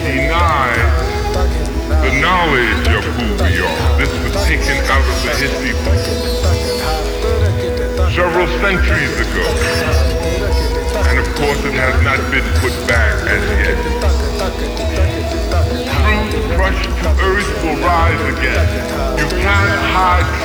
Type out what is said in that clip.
deny the knowledge of who we are. This was taken out of the history book several centuries ago. And of course it has not been put back as yet. Truth crushed to earth will rise again. You can't hide